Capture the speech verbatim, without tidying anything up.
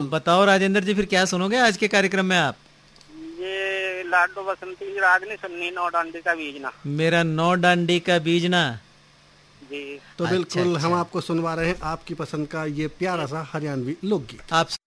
बताओ राजेंद्र जी, फिर क्या सुनोगे आज के कार्यक्रम में आप? ये लाडो बसंती की राग नहीं सुननी, नौ डांडी का बीजना। मेरा नौ डांडी का बीजना जी। तो अच्छा बिल्कुल हम अच्छा आपको सुनवा रहे हैं आपकी पसंद का ये प्यारा सा हरियाणवी लोकगीत। आप